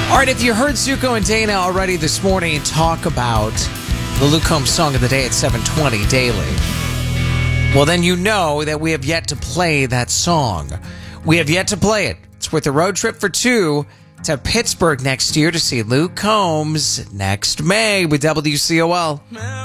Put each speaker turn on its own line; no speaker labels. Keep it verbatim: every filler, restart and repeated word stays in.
All right, if you heard Zuko and Dana already this morning talk about the Luke Combs song of the day at seven twenty daily, well, then you know that we have yet to play that song. We have yet to play it. It's worth a road trip for two to Pittsburgh next year to see Luke Combs next May with W C O L.